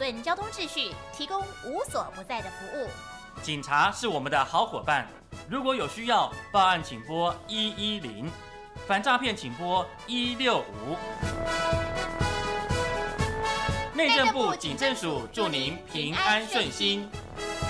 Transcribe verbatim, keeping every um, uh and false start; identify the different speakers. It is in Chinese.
Speaker 1: 顿交通秩序，提供无所不在的服务。
Speaker 2: 警察是我们的好伙伴，如果有需要报案，请拨一一零，反诈骗请拨一六五。内政部警政署祝您平安顺心。